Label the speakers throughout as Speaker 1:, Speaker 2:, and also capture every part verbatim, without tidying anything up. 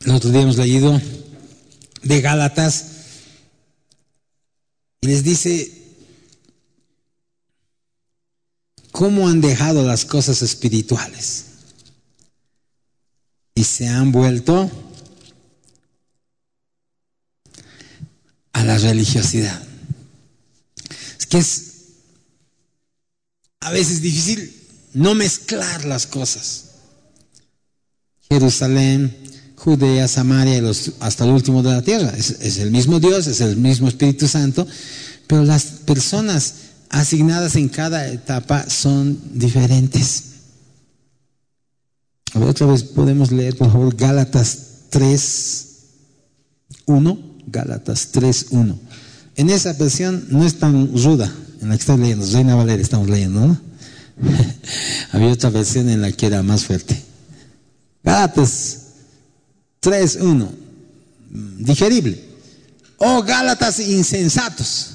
Speaker 1: El otro día hemos leído de Gálatas y les dice cómo han dejado las cosas espirituales y se han vuelto a la religiosidad. Es que es a veces difícil no mezclar las cosas. Jerusalén, Judea, Samaria y los, hasta el último de la tierra. Es, es el mismo Dios, es el mismo Espíritu Santo, pero las personas asignadas en cada etapa son diferentes. A ver, otra vez podemos leer, por favor, Gálatas tres uno. Gálatas tres uno. En esa versión no es tan ruda, en la que estoy leyendo, Reina Valera estamos leyendo, ¿no? Había otra versión en la que era más fuerte. Gálatas tres uno, digerible. Oh Gálatas insensatos,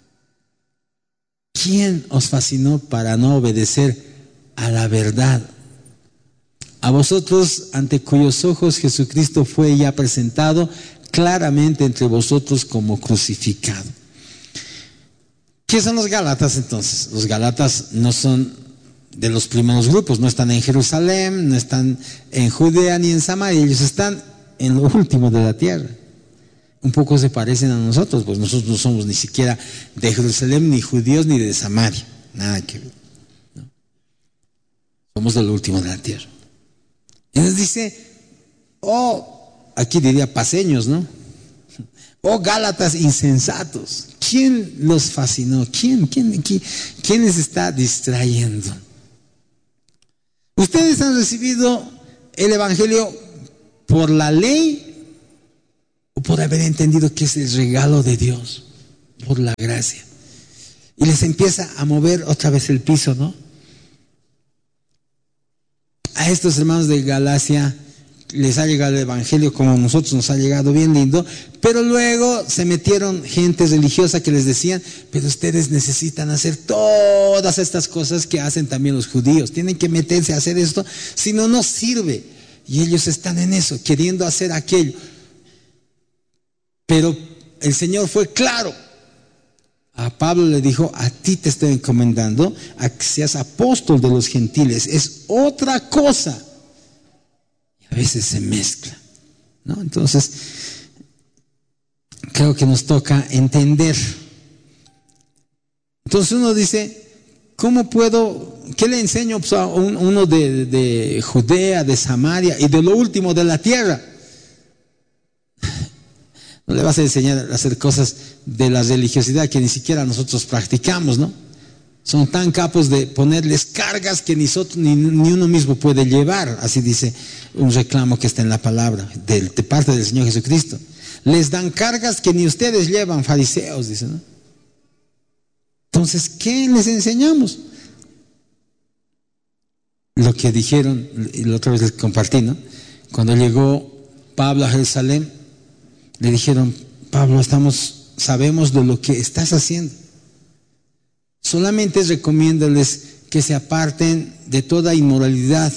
Speaker 1: ¿quién os fascinó para no obedecer a la verdad? A vosotros, ante cuyos ojos Jesucristo fue ya presentado claramente entre vosotros como crucificado. ¿Qué son los Gálatas entonces? Los Gálatas no son de los primeros grupos, no están en Jerusalén, no están en Judea ni en Samaria, ellos están en lo último de la tierra. Un poco se parecen a nosotros, pues nosotros no somos ni siquiera de Jerusalén, ni judíos, ni de Samaria, nada que ver, ¿no? Somos del último de la tierra. Entonces dice, oh, aquí diría paseños, ¿no? Oh Gálatas insensatos, ¿quién los fascinó? ¿Quién, quién, quién, quién les está distrayendo? Ustedes han recibido el Evangelio por la ley o por haber entendido que es el regalo de Dios, por la gracia. Y les empieza a mover otra vez el piso, ¿no? A estos hermanos de Galacia les ha llegado el Evangelio como a nosotros nos ha llegado, bien lindo, pero luego se metieron gente religiosa que les decían, pero ustedes necesitan hacer todas estas cosas que hacen también los judíos, tienen que meterse a hacer esto, si no, no sirve. Y ellos están en eso, queriendo hacer aquello. Pero el Señor fue claro. A Pablo le dijo, a ti te estoy encomendando a que seas apóstol de los gentiles, es otra cosa. A veces se mezcla, ¿no? Entonces, creo que nos toca entender. Entonces uno dice, ¿cómo puedo, qué le enseño pues, a uno de, de Judea, de Samaria y de lo último de la tierra? No le vas a enseñar a hacer cosas de la religiosidad que ni siquiera nosotros practicamos, ¿no? Son tan capos de ponerles cargas que ni, nosotros, ni, ni uno mismo puede llevar. Así dice un reclamo que está en la palabra de, de parte del Señor Jesucristo. Les dan cargas que ni ustedes llevan, fariseos, dice, ¿no? Entonces, ¿qué les enseñamos? Lo que dijeron, y la otra vez les compartí, ¿no? Cuando llegó Pablo a Jerusalén, le dijeron, Pablo, estamos, sabemos de lo que estás haciendo. Solamente recomiéndales que se aparten de toda inmoralidad.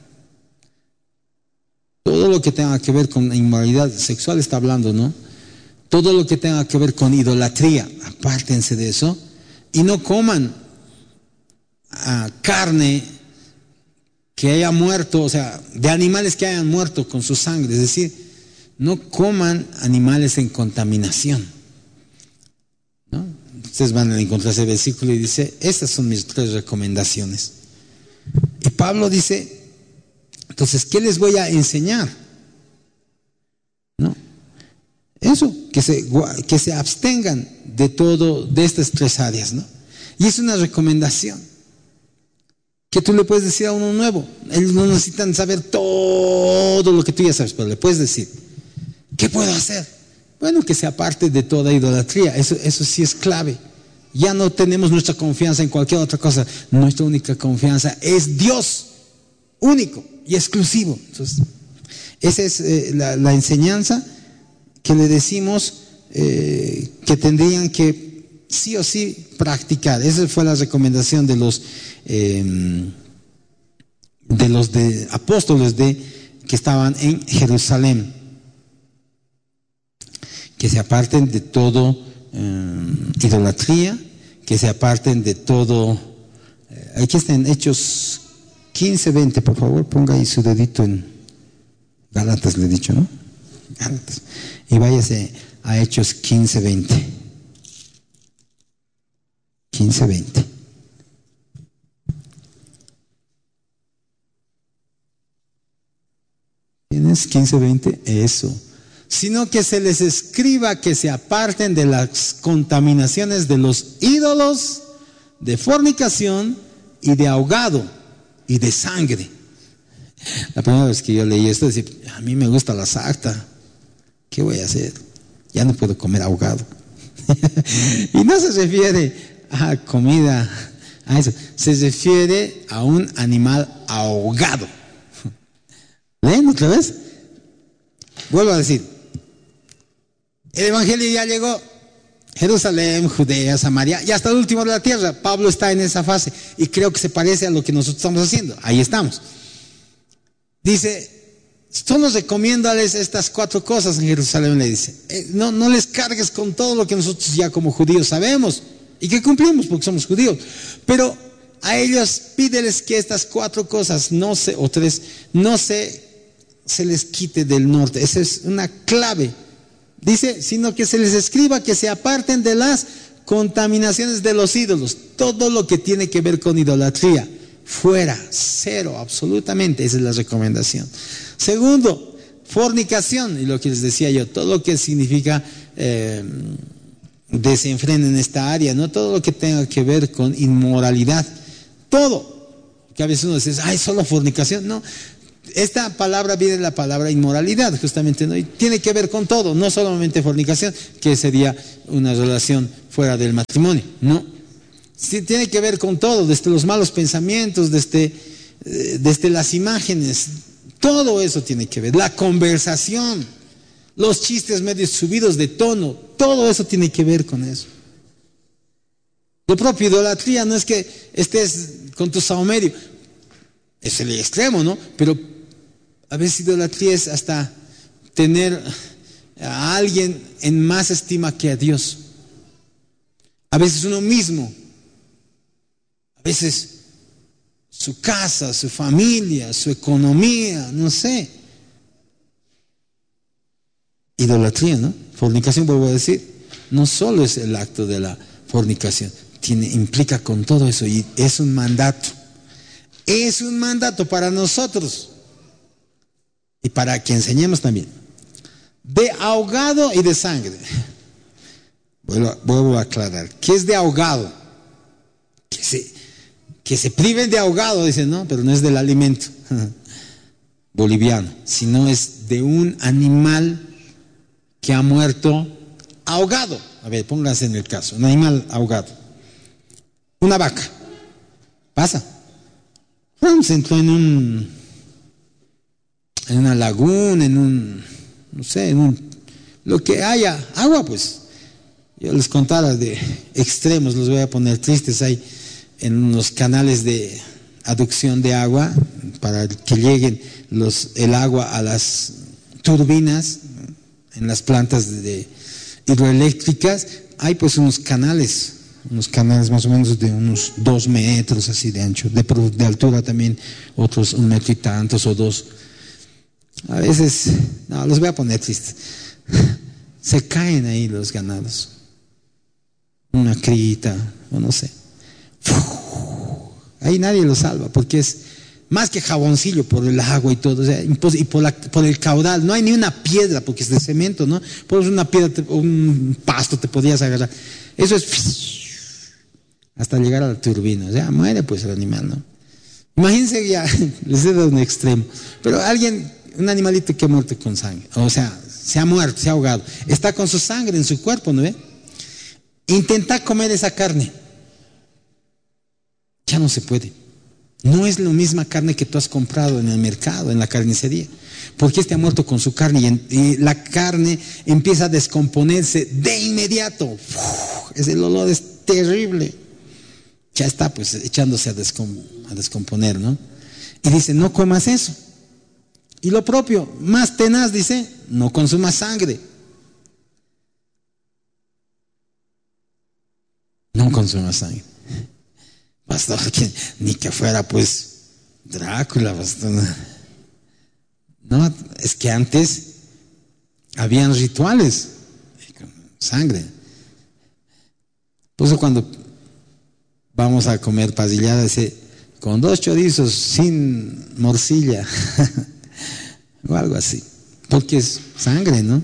Speaker 1: Todo lo que tenga que ver con inmoralidad sexual está hablando, ¿no? Todo lo que tenga que ver con idolatría, apártense de eso. Y no coman a carne que haya muerto, o sea, de animales que hayan muerto con su sangre. Es decir, no coman animales en contaminación, ¿no? Ustedes van a encontrar ese versículo y dice, estas son mis tres recomendaciones. Y Pablo dice, entonces, ¿qué les voy a enseñar? ¿No? Eso, que se, que se abstengan de todo, de estas tres áreas, ¿no? Y es una recomendación que tú le puedes decir a uno nuevo. Ellos no necesitan saber todo lo que tú ya sabes, pero le puedes decir, ¿qué puedo hacer? Bueno, que se aparte de toda idolatría. Eso, eso sí es clave. Ya no tenemos nuestra confianza en cualquier otra cosa. Nuestra única confianza es Dios, único y exclusivo. Entonces, esa es eh, la, la enseñanza que le decimos eh, que tendrían que sí o sí practicar. Esa fue la recomendación de los eh, de los de apóstoles de que estaban en Jerusalén. que se aparten de todo eh, idolatría, que se aparten de todo. Eh, aquí está en Hechos quince, veinte, por favor, ponga ahí su dedito en Gálatas, le he dicho, ¿no? Gálatas. Y váyase a Hechos quince, veinte. quince, veinte. ¿Tienes quince, veinte? Eso. Sino que se les escriba que se aparten de las contaminaciones de los ídolos, de fornicación y de ahogado y de sangre. La primera vez que yo leí esto, decía, a mí me gusta la sarta, ¿qué voy a hacer? Ya no puedo comer ahogado. Y no se refiere a comida, a eso, se refiere a un animal ahogado. ¿Ven otra vez? Vuelvo a decir, el evangelio ya llegó, Jerusalén, Judea, Samaria y hasta el último de la tierra. Pablo está en esa fase y creo que se parece a lo que nosotros estamos haciendo. Ahí estamos. Dice, solo recomiéndales estas cuatro cosas en Jerusalén, le dice. Eh, no, no les cargues con todo lo que nosotros ya como judíos sabemos y que cumplimos porque somos judíos. Pero a ellos pídeles que estas cuatro cosas, no se, o tres, no se, se les quite del norte. Esa es una clave. Dice, sino que se les escriba que se aparten de las contaminaciones de los ídolos. Todo lo que tiene que ver con idolatría. Fuera, cero, absolutamente. Esa es la recomendación. Segundo, fornicación. Y lo que les decía yo, todo lo que significa eh, desenfreno en esta área, ¿no? Todo lo que tenga que ver con inmoralidad. Todo. Que a veces uno dice, ay, solo fornicación. No. Esta palabra viene de la palabra inmoralidad, justamente, ¿no? Y tiene que ver con todo, no solamente fornicación, que sería una relación fuera del matrimonio, no. Sí, tiene que ver con todo, desde los malos pensamientos, desde, desde las imágenes, todo eso tiene que ver. La conversación, los chistes medio subidos de tono, todo eso tiene que ver con eso. Lo propio, idolatría, no es que estés con tu saumerio, es el extremo, ¿no? Pero a veces idolatría es hasta tener a alguien en más estima que a Dios. A veces uno mismo, a veces su casa, su familia, su economía, no sé. Idolatría, ¿no? Fornicación, vuelvo a decir, no solo es el acto de la fornicación, tiene, implica con todo eso y es un mandato. Es un mandato para nosotros y para que enseñemos también. De ahogado y de sangre. Vuelvo, vuelvo a aclarar. ¿Qué es de ahogado? Que se, que se priven de ahogado, dicen, no, pero no es del alimento boliviano, sino es de un animal que ha muerto ahogado. A ver, pónganse en el caso. Un animal ahogado. Una vaca. Pasa. Se entró en un, en una laguna, en un, no sé, en un, lo que haya, agua pues. Yo les contara de extremos, los voy a poner tristes, hay en unos canales de aducción de agua para que lleguen los, el agua a las turbinas en las plantas de, de hidroeléctricas, hay pues unos canales. Unos canales más o menos de unos dos metros así de ancho, de, de altura también, otros un metro y tantos o dos. A veces, no, los voy a poner tristes. Se caen ahí los ganados. Una crita, o no sé. Ahí nadie los salva, porque es más que jaboncillo por el agua y todo, o sea, y por, la, por el caudal. No hay ni una piedra, porque es de cemento, ¿no? Por una piedra, un pasto te podías agarrar. Eso es hasta llegar a la turbina, o sea, muere pues el animal, ¿no? Imagínense, ya, les he dado un extremo, pero alguien, un animalito que ha muerto con sangre, o sea, se ha muerto, se ha ahogado, está con su sangre en su cuerpo, ¿no ve? Intenta comer esa carne, ya no se puede. No es la misma carne que tú has comprado en el mercado, en la carnicería, porque este ha muerto con su carne y, en, y la carne empieza a descomponerse de inmediato. Uf, es el olor es terrible. Ya está pues echándose a, descom- a descomponer, ¿no? Y dice, no comas eso. Y lo propio, más tenaz, dice, no consumas sangre. consuma sangre. Pastor, que, ni que fuera pues Drácula, pastor. No, es que antes habían rituales con sangre. Por eso cuando vamos a comer pasillada, dice, con dos chorizos sin morcilla o algo así, porque es sangre, ¿no?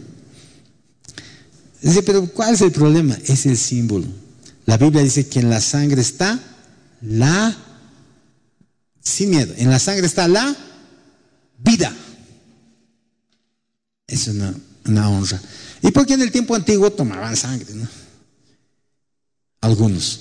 Speaker 1: Dice, pero ¿cuál es el problema? Es el símbolo. La Biblia dice que en la sangre está la, sin miedo, en la sangre está la vida. Es una, una honra. ¿Y porque en el tiempo antiguo tomaban sangre, no? Algunos.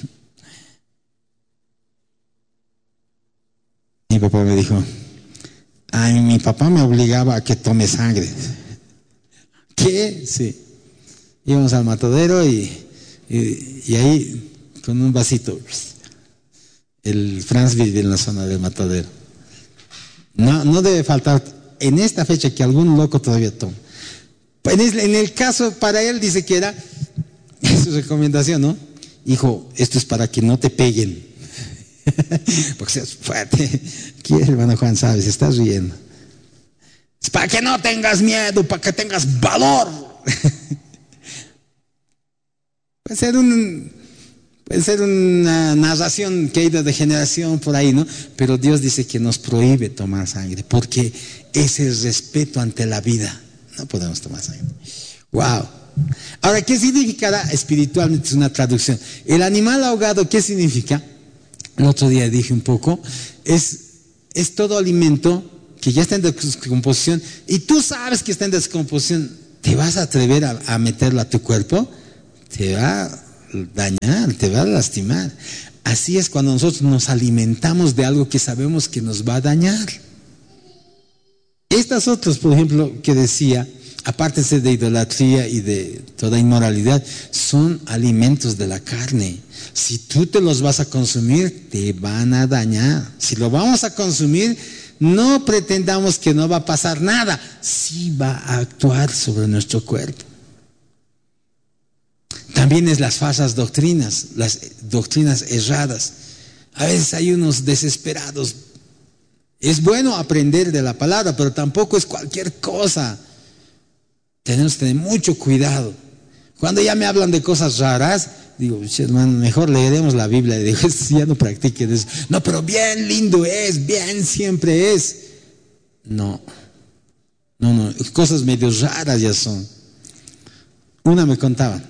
Speaker 1: Mi papá me dijo, ay, mi papá me obligaba a que tome sangre. ¿Qué? Sí. Íbamos al matadero y, y, y ahí con un vasito. El Franz vive en la zona del matadero. No, no debe faltar en esta fecha que algún loco todavía toma. En el, en el caso para él dice que era su recomendación, ¿no? Hijo, esto es para que no te peguen. Porque seas fuerte. Aquí el hermano Juan sabe, se está riendo. Es para que no tengas miedo, para que tengas valor. Puede ser un, puede ser una narración que ha ido de generación por ahí, ¿no? Pero Dios dice que nos prohíbe tomar sangre, porque es el respeto ante la vida. No podemos tomar sangre. Wow. Ahora, ¿qué significará espiritualmente? Es una traducción. El animal ahogado, ¿qué significa? El otro día dije un poco, es, es todo alimento que ya está en descomposición y tú sabes que está en descomposición. ¿Te vas a atrever a, a meterlo a tu cuerpo? Te va a dañar, te va a lastimar. Así es cuando nosotros nos alimentamos de algo que sabemos que nos va a dañar. Estas otras, por ejemplo, que decía, apártense de idolatría y de toda inmoralidad, son alimentos de la carne. Si tú te los vas a consumir, te van a dañar. Si lo vamos a consumir, no pretendamos que no va a pasar nada. Sí va a actuar sobre nuestro cuerpo. También es las falsas doctrinas, las doctrinas erradas. A veces hay unos desesperados. Es bueno aprender de la palabra, pero tampoco es cualquier cosa. Tenemos que tener mucho cuidado. Cuando ya me hablan de cosas raras, digo, hermano, mejor leeremos la Biblia. Y digo, ya no practiquen eso. No, pero bien lindo es, bien siempre es. No, no, no, cosas medio raras ya son. Una me contaba,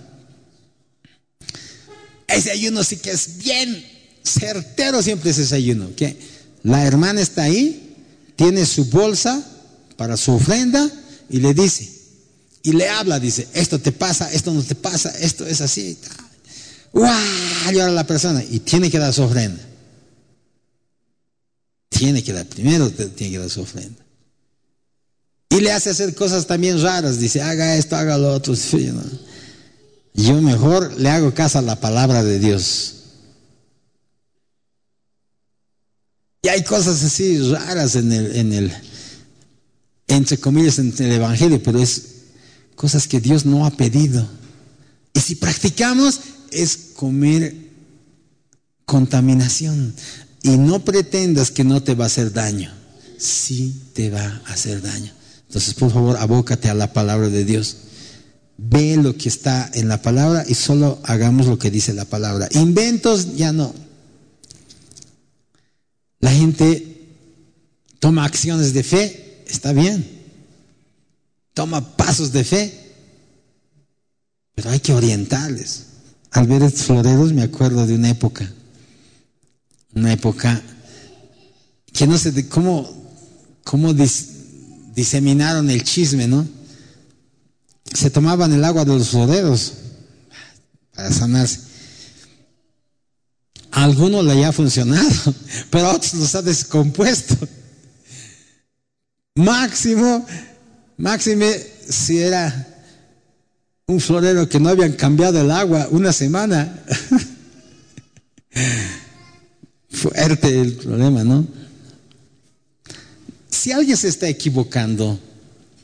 Speaker 1: ese ayuno sí que es bien certero, siempre es ese ayuno. ¿Qué? La hermana está ahí, tiene su bolsa para su ofrenda y le dice, y le habla, dice, esto te pasa, esto no te pasa, esto es así. ¡Guau! Llora la persona y tiene que dar su ofrenda. Tiene que dar, primero tiene que dar su ofrenda. Y le hace hacer cosas también raras, dice, haga esto, haga lo otro. Yo mejor le hago caso a la palabra de Dios. Y hay cosas así raras en el, en el, entre comillas, en el evangelio, pero es cosas que Dios no ha pedido. Y si practicamos, es comer contaminación. Y no pretendas que no te va a hacer daño. Sí te va a hacer daño. Entonces, por favor, abócate a la palabra de Dios. Ve lo que está en la palabra y solo hagamos lo que dice la palabra. Inventos, ya no. La gente toma acciones de fe, está bien. Toma pasos de fe, pero hay que orientarles. Al ver estos floreros me acuerdo de una época, una época que no sé de cómo, cómo dis, diseminaron el chisme, ¿no? Se tomaban el agua de los floreros para sanarse. A algunos le haya funcionado, pero a otros los ha descompuesto. Máximo, máxime si era un florero que no habían cambiado el agua una semana. Fuerte el problema, ¿no? Si alguien se está equivocando,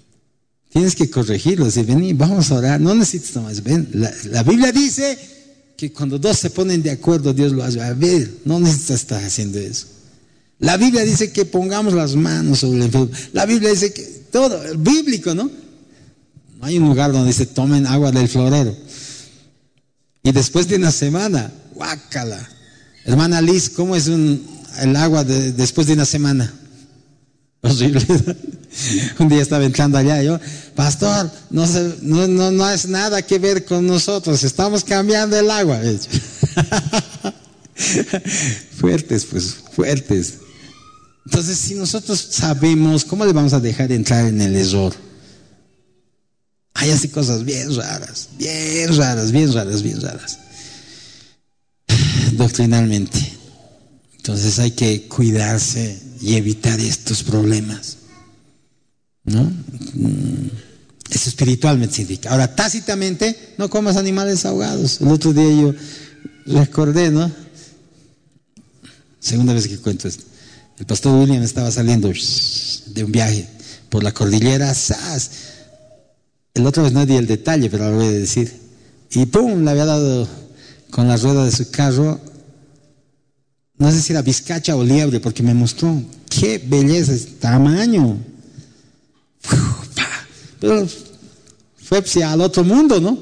Speaker 1: tienes que corregirlo. Si ven, vamos a orar, no necesitas más. Ven, la, la Biblia dice que cuando dos se ponen de acuerdo, Dios lo hace. A ver, no necesitas estar haciendo eso. La Biblia dice que pongamos las manos sobre el enfermo. La Biblia dice que todo, el bíblico, ¿no? No hay un lugar donde dice tomen agua del florero. Y después de una semana, guácala. Hermana Liz, ¿cómo es un, el agua de, después de una semana? Horrible. Un día estaba entrando allá, yo, pastor, no, se, no, no, no es nada que ver con nosotros, estamos cambiando el agua. Fuertes, pues, fuertes. Entonces, si nosotros sabemos, ¿cómo le vamos a dejar entrar en el error? Hay así cosas bien raras, bien raras, bien raras, bien raras. Doctrinalmente. Entonces hay que cuidarse y evitar estos problemas, ¿no? Eso espiritualmente significa. Ahora, tácitamente, no comas animales ahogados. El otro día yo recordé, ¿no? Segunda vez que cuento esto. El pastor William estaba saliendo de un viaje por la cordillera, ¡zas! El otro vez no di el detalle, pero lo voy a decir. Y ¡pum! Le había dado con la rueda de su carro, no sé si era vizcacha o liebre, porque me mostró qué belleza, es tamaño. Pero fue pues, al otro mundo, ¿no?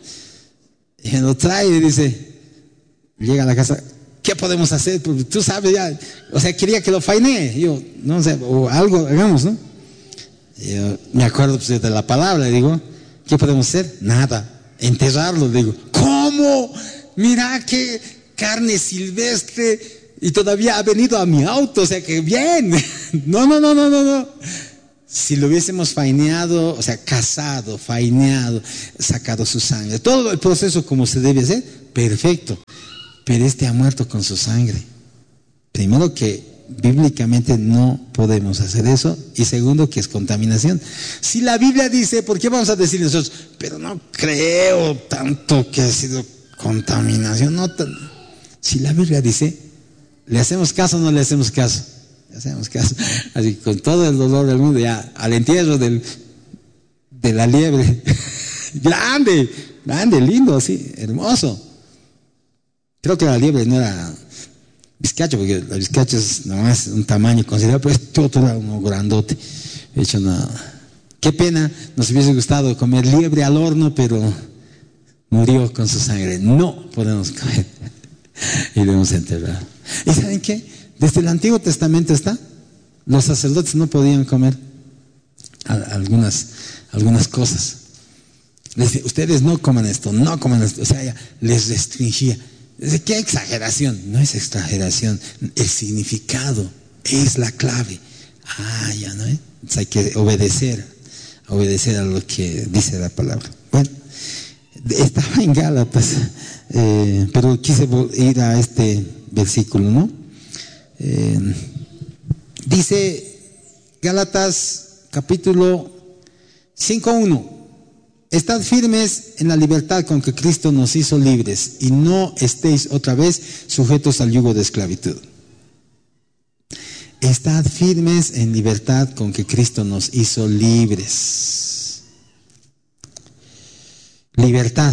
Speaker 1: Y me lo trae y dice, llega a la casa, ¿qué podemos hacer? Porque tú sabes ya, o sea, quería que lo fainee. Yo, no sé, o algo hagamos, ¿no? Yo me acuerdo pues, de la palabra, digo, ¿qué podemos hacer? Nada, enterrarlo, digo, ¿cómo? Mira qué carne silvestre y todavía ha venido a mi auto, o sea que bien. No, no, no, no, no, no. Si lo hubiésemos faineado, o sea, cazado, faineado, sacado su sangre, todo el proceso como se debe hacer, perfecto. Pero este ha muerto con su sangre. Primero que bíblicamente no podemos hacer eso, y segundo que es contaminación. Si la Biblia dice, ¿por qué vamos a decir nosotros? Pero no creo tanto que ha sido contaminación. No tan... Si la Biblia dice, ¿le hacemos caso o no le hacemos caso? Le hacemos caso. Así con todo el dolor del mundo, ya al entierro del, de la liebre, grande, grande, lindo, así, hermoso. Creo que la liebre no era vizcacho, porque la vizcacha es nomás un tamaño considerable, pero todo era uno grandote. De hecho, no. Qué pena, nos hubiese gustado comer liebre al horno, pero murió con su sangre. No podemos comer. Y debemos enterrar. ¿Y saben qué? Desde el Antiguo Testamento está, los sacerdotes no podían comer algunas, algunas cosas. Les decía, ustedes no coman esto, no coman esto. O sea, les restringía. ¿Qué exageración? No es exageración, el significado es la clave. Ah, ya no, ¿eh? Entonces hay que obedecer, obedecer a lo que dice la palabra. Bueno, estaba en Gálatas, eh, pero quise ir a este versículo, ¿no? Eh, dice Gálatas capítulo cinco uno: estad firmes en la libertad con que Cristo nos hizo libres, y no estéis otra vez sujetos al yugo de esclavitud. Estad firmes en libertad con que Cristo nos hizo libres. Libertad.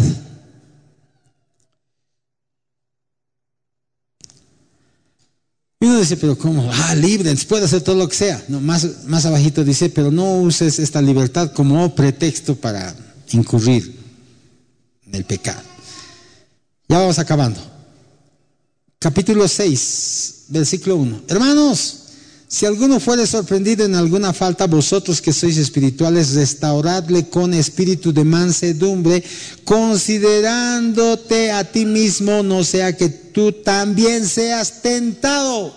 Speaker 1: Y uno dice, pero ¿cómo? Ah, libre, puede hacer todo lo que sea. No, más, más abajito dice, pero no uses esta libertad como pretexto para incurrir en el pecado. Ya vamos acabando. Capítulo seis, versículo uno. Hermanos, si alguno fuere sorprendido en alguna falta, vosotros que sois espirituales, restauradle con espíritu de mansedumbre, considerándote a ti mismo, no sea que tú también seas tentado.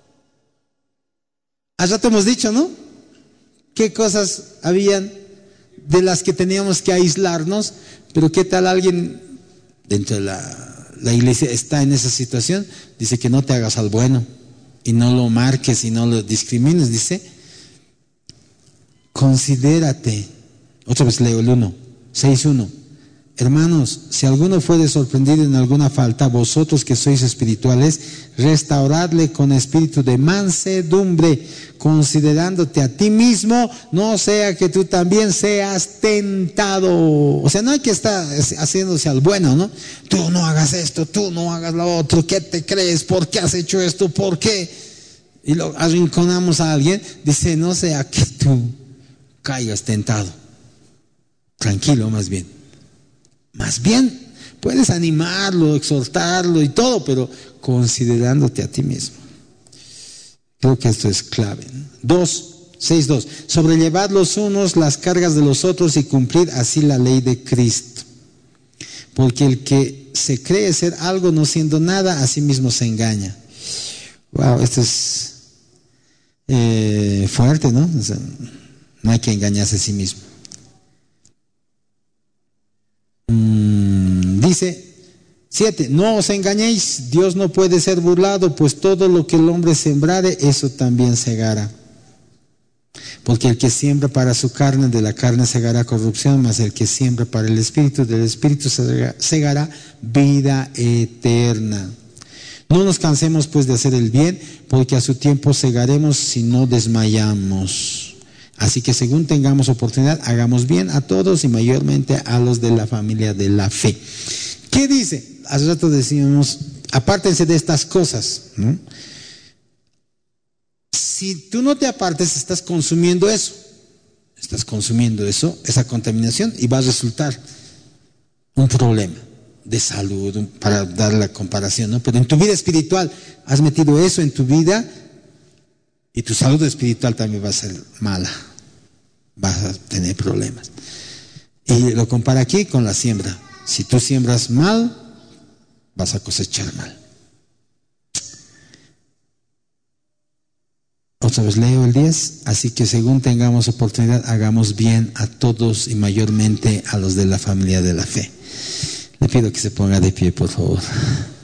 Speaker 1: Hace rato hemos dicho, ¿no? ¿Qué cosas habían de las que teníamos que aislarnos? Pero ¿qué tal alguien dentro de la, la iglesia está en esa situación? Dice que no te hagas al bueno y no lo marques y no lo discrimines. Dice, considérate. Otra vez leo el uno, seis uno. Hermanos, si alguno fuere sorprendido en alguna falta, vosotros que sois espirituales, restauradle con espíritu de mansedumbre, considerándote a ti mismo, no sea que tú también seas tentado. O sea, no hay que estar haciéndose al bueno, ¿no? Tú no hagas esto, tú no hagas lo otro, ¿qué te crees? ¿Por qué has hecho esto? ¿Por qué? Y lo arrinconamos a alguien, dice, no sea que tú caigas tentado. Tranquilo, más bien. Más bien, puedes animarlo, exhortarlo y todo, pero considerándote a ti mismo. Creo que esto es clave, ¿no? Dos, seis, dos. Sobrellevad los unos las cargas de los otros y cumplid así la ley de Cristo. Porque el que se cree ser algo no siendo nada, a sí mismo se engaña. Wow, esto es eh, fuerte, ¿no? O sea, no hay que engañarse a sí mismo. Dice siete, no os engañéis, Dios no puede ser burlado, pues todo lo que el hombre sembrare, eso también segará. Porque el que siembra para su carne, de la carne segará corrupción, mas el que siembra para el Espíritu, del Espíritu segará vida eterna. No nos cansemos pues de hacer el bien, porque a su tiempo segaremos si no desmayamos. Así que según tengamos oportunidad, hagamos bien a todos y mayormente a los de la familia de la fe. ¿Qué dice? Hace rato decíamos, apártense de estas cosas, ¿no? Si tú no te apartes, estás consumiendo eso. Estás consumiendo eso, esa contaminación, y va a resultar un problema de salud, para dar la comparación, ¿no? Pero en tu vida espiritual, has metido eso en tu vida y tu salud espiritual también va a ser mala. Vas a tener problemas. Y lo compara aquí con la siembra. Si tú siembras mal, vas a cosechar mal. Otra vez leo el diez. Así que según tengamos oportunidad, hagamos bien a todos y mayormente a los de la familia de la fe. Le pido que se ponga de pie, por favor.